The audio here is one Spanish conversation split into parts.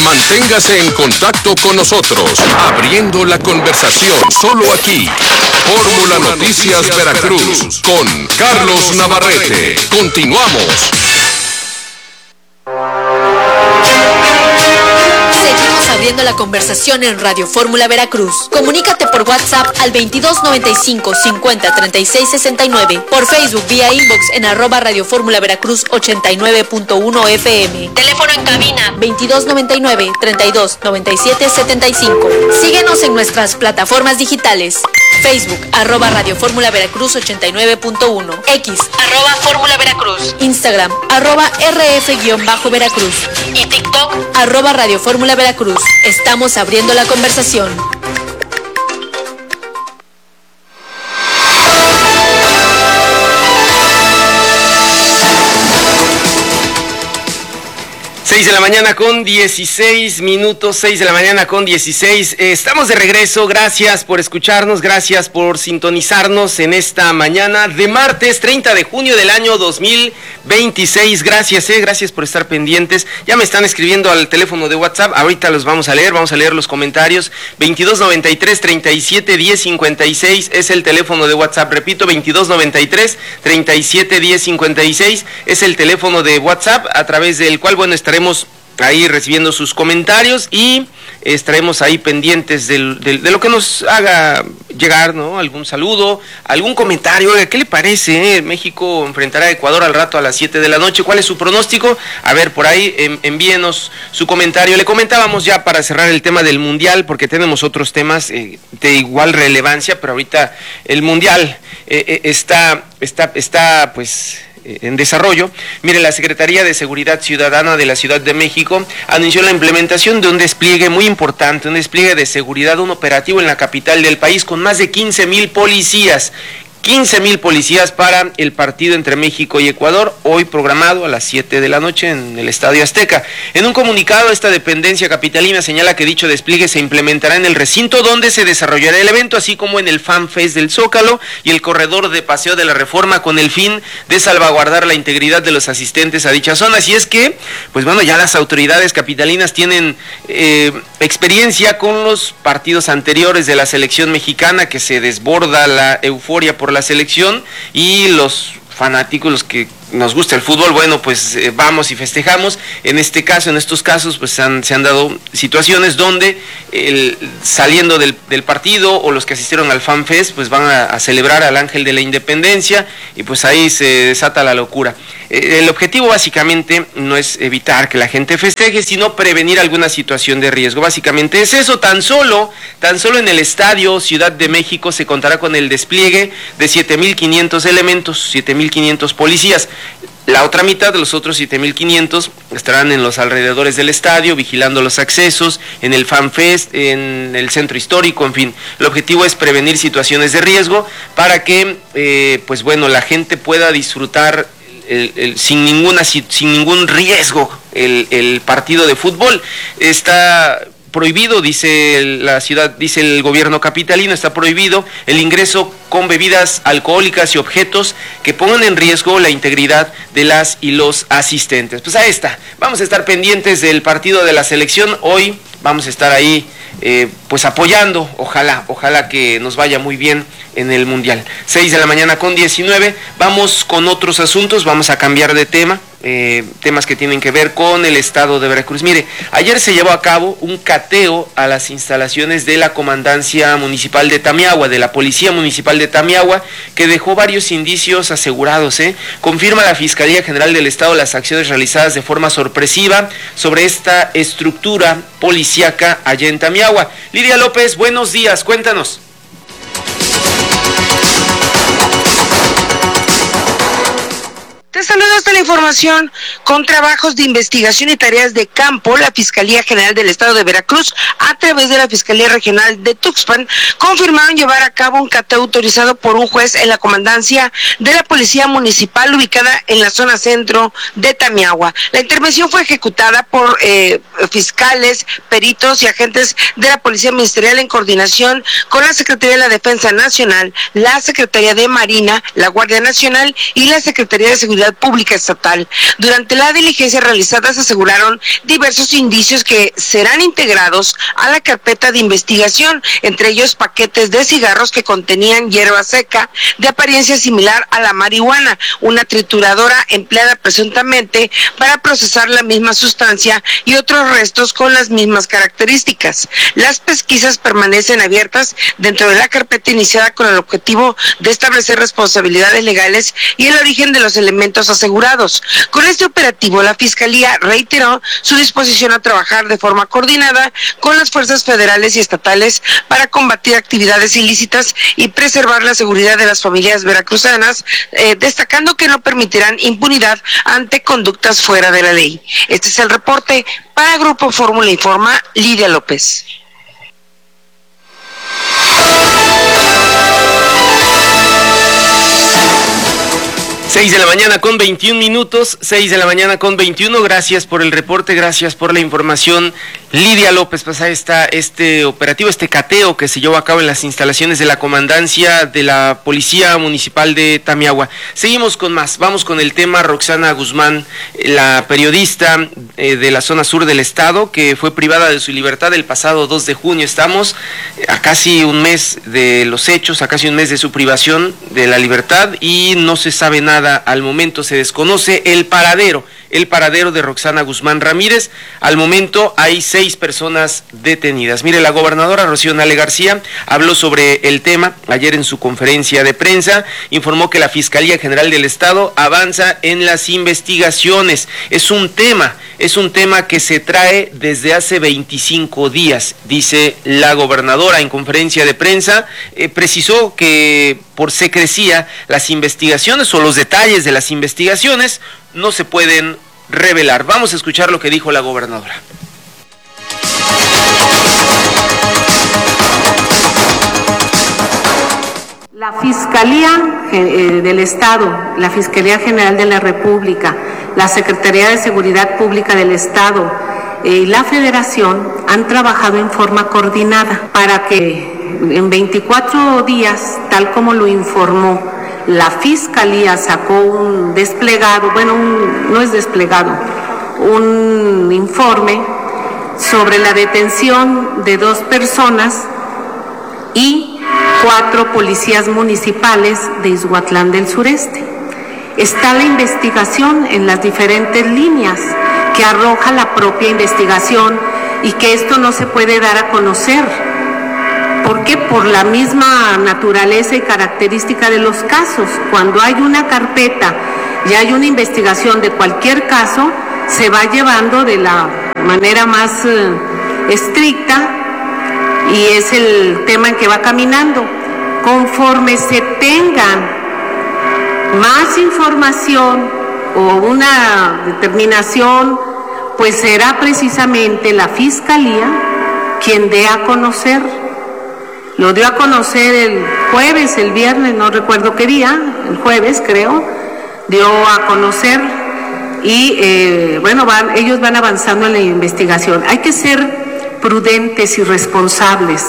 Manténgase en contacto con nosotros, abriendo la conversación solo aquí. Fórmula Noticias Veracruz con Carlos Navarrete. Continuamos. Seguimos abriendo la conversación en Radio Fórmula Veracruz. Comunícate por WhatsApp al 2295 50 36 69, por Facebook vía inbox en @Radio Fórmula Veracruz 89.1 FM. Teléfono en cabina 2299 32 97 75. Síguenos en nuestras plataformas digitales. Facebook @Radio Fórmula Veracruz 89.1, X @Fórmula Veracruz, Instagram @RF-Veracruz y TikTok @Radio Fórmula Veracruz. Estamos abriendo la conversación. Seis de la mañana con 16 minutos, 6 de la mañana con 16. Estamos de regreso, gracias por escucharnos, gracias por sintonizarnos en esta mañana de martes 30 de junio del año 2026. Gracias por estar pendientes. Ya me están escribiendo al teléfono de WhatsApp, ahorita los vamos a leer los comentarios. 2293 37 10 56 es el teléfono de WhatsApp, repito, 2293 37 10 56 es el teléfono de WhatsApp a través del cual, estaremos ahí recibiendo sus comentarios y estaremos ahí pendientes de lo que nos haga llegar, ¿no? Algún saludo, algún comentario. Oiga, ¿qué le parece? México enfrentará a Ecuador al rato a las 7 de la noche. ¿Cuál es su pronóstico? A ver, por ahí envíenos su comentario. Le comentábamos ya para cerrar el tema del Mundial, porque tenemos otros temas de igual relevancia, pero ahorita el Mundial está pues en desarrollo. Mire, la Secretaría de Seguridad Ciudadana de la Ciudad de México anunció la implementación de un despliegue muy importante, un despliegue de seguridad, un operativo en la capital del país con más de 15,000 policías. 15,000 policías para el partido entre México y Ecuador, hoy programado a las 7 de la noche en el Estadio Azteca. En un comunicado, esta dependencia capitalina señala que dicho despliegue se implementará en el recinto donde se desarrollará el evento, así como en el Fan Fest del Zócalo y el corredor de Paseo de la Reforma, con el fin de salvaguardar la integridad de los asistentes a dicha zona. Así es que, ya las autoridades capitalinas tienen experiencia con los partidos anteriores de la selección mexicana, que se desborda la euforia por la selección, y los fanáticos, los que nos gusta el fútbol, vamos y festejamos. En estos casos, se han dado situaciones donde saliendo del partido, o los que asistieron al Fan Fest, van a celebrar al Ángel de la Independencia, y ahí se desata la locura. El objetivo básicamente no es evitar que la gente festeje, sino prevenir alguna situación de riesgo. Básicamente es eso. Tan solo en el Estadio Ciudad de México se contará con el despliegue de 7,500 elementos, 7,500 policías. La otra mitad de los otros 7,500 estarán en los alrededores del estadio, vigilando los accesos, en el Fan Fest, en el centro histórico, en fin. El objetivo es prevenir situaciones de riesgo para que, la gente pueda disfrutar sin ningún riesgo el partido de fútbol. Está prohibido, dice el gobierno capitalino, está prohibido el ingreso con bebidas alcohólicas y objetos que pongan en riesgo la integridad de las y los asistentes. Ahí está, vamos a estar pendientes del partido de la selección. Hoy vamos a estar ahí apoyando, ojalá que nos vaya muy bien en el Mundial. 6 de la mañana con 19, vamos con otros asuntos, vamos a cambiar de tema, temas que tienen que ver con el estado de Veracruz. Mire, ayer se llevó a cabo un cateo a las instalaciones de la Comandancia Municipal de Tamiahua, de la Policía Municipal de Tamiahua, que dejó varios indicios asegurados. Confirma la Fiscalía General del Estado las acciones realizadas de forma sorpresiva sobre esta estructura policíaca allá en Tamiahua. Lidia López, buenos días, cuéntanos. Te saludo hasta la información. Con trabajos de investigación y tareas de campo, la Fiscalía General del Estado de Veracruz, a través de la Fiscalía Regional de Tuxpan, confirmaron llevar a cabo un cateo autorizado por un juez en la comandancia de la Policía Municipal ubicada en la zona centro de Tamiahua. La intervención fue ejecutada por fiscales, peritos y agentes de la Policía Ministerial en coordinación con la Secretaría de la Defensa Nacional, la Secretaría de Marina, la Guardia Nacional y la Secretaría de Seguridad Seguridad Pública Estatal. Durante la diligencia realizada se aseguraron diversos indicios que serán integrados a la carpeta de investigación, entre ellos paquetes de cigarros que contenían hierba seca de apariencia similar a la marihuana, una trituradora empleada presuntamente para procesar la misma sustancia y otros restos con las mismas características. Las pesquisas permanecen abiertas dentro de la carpeta iniciada con el objetivo de establecer responsabilidades legales y el origen de los elementos asegurados. Con este operativo, la Fiscalía reiteró su disposición a trabajar de forma coordinada con las fuerzas federales y estatales para combatir actividades ilícitas y preservar la seguridad de las familias veracruzanas, destacando que no permitirán impunidad ante conductas fuera de la ley. Este es el reporte para Grupo Fórmula Informa, Lidia López. 6 de la mañana con 21 minutos, 6 de la mañana con 21, gracias por el reporte, gracias por la información. Lidia López, pues ahí está este operativo, este cateo que se llevó a cabo en las instalaciones de la comandancia de la Policía Municipal de Tamiahua. Seguimos con más, vamos con el tema Roxana Guzmán, la periodista de la zona sur del estado, que fue privada de su libertad el pasado 2 de junio. Estamos a casi un mes de los hechos, a casi un mes de su privación de la libertad y no se sabe nada al momento, se desconoce el paradero de Roxana Guzmán Ramírez. Al momento hay 6 personas detenidas. Mire, la gobernadora Rocío Nale García habló sobre el tema ayer en su conferencia de prensa, informó que la Fiscalía General del Estado avanza en las investigaciones. Es un tema que se trae desde hace 25 días, dice la gobernadora en conferencia de prensa. Precisó que por secrecía las investigaciones o los detalles de las investigaciones no se pueden revelar. Vamos a escuchar lo que dijo la gobernadora. La Fiscalía del Estado, la Fiscalía General de la República, la Secretaría de Seguridad Pública del Estado y la Federación han trabajado en forma coordinada para que en 24 días, tal como lo informó la Fiscalía, sacó un desplegado, un informe sobre la detención de 2 personas y 4 policías municipales de Ixhuatlán del Sureste. Está la investigación en las diferentes líneas que arroja la propia investigación y que esto no se puede dar a conocer. ¿Por qué? Por la misma naturaleza y característica de los casos. Cuando hay una carpeta y hay una investigación de cualquier caso, se va llevando de la manera más estricta y es el tema en que va caminando. Conforme se tengan más información o una determinación, pues será precisamente la Fiscalía quien dé a conocer. Lo dio a conocer el jueves, el viernes, no recuerdo qué día, el jueves creo, dio a conocer y ellos van avanzando en la investigación. Hay que ser prudentes y responsables.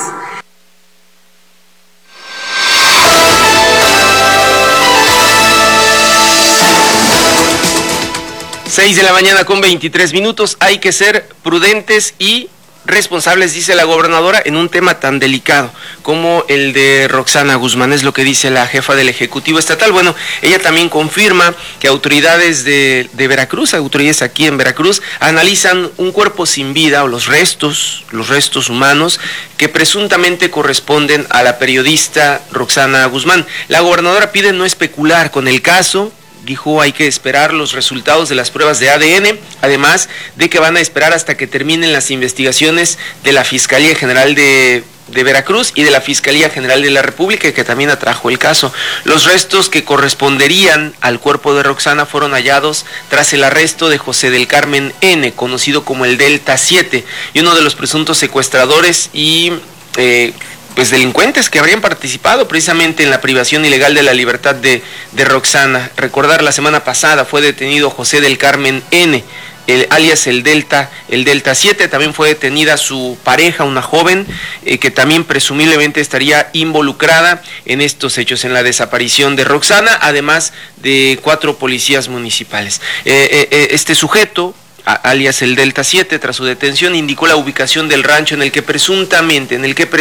6 de la mañana con 23 minutos, hay que ser prudentes y responsables, dice la gobernadora, en un tema tan delicado como el de Roxana Guzmán, es lo que dice la jefa del Ejecutivo Estatal. Bueno, ella también confirma que autoridades de Veracruz, autoridades aquí en Veracruz, analizan un cuerpo sin vida o los restos humanos que presuntamente corresponden a la periodista Roxana Guzmán. La gobernadora pide no especular con el caso. Dijo, hay que esperar los resultados de las pruebas de ADN, además de que van a esperar hasta que terminen las investigaciones de la Fiscalía General de Veracruz y de la Fiscalía General de la República, que también atrajo el caso. Los restos que corresponderían al cuerpo de Roxana fueron hallados tras el arresto de José del Carmen N., conocido como el Delta 7, y uno de los presuntos secuestradores y delincuentes que habrían participado precisamente en la privación ilegal de la libertad de Roxana. Recordar, la semana pasada fue detenido José del Carmen N., alias el Delta 7. También fue detenida su pareja, una joven, que también presumiblemente estaría involucrada en estos hechos, en la desaparición de Roxana, además de 4 policías municipales. Este sujeto, alias el Delta 7, tras su detención, indicó la ubicación del rancho en el que presuntamente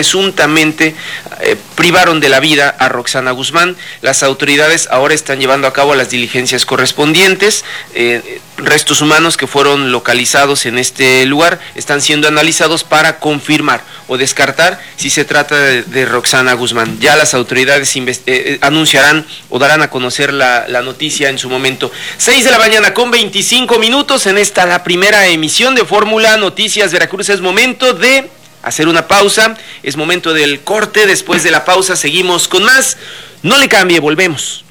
privaron de la vida a Roxana Guzmán. Las autoridades ahora están llevando a cabo las diligencias correspondientes. Restos humanos que fueron localizados en este lugar están siendo analizados para confirmar o descartar si se trata de Roxana Guzmán. Ya las autoridades anunciarán o darán a conocer la noticia en su momento. 6:25 a.m. en esta la primera emisión de Fórmula Noticias Veracruz. Es momento de hacer una pausa, es momento del corte. Después de la pausa seguimos con más. No le cambie, volvemos.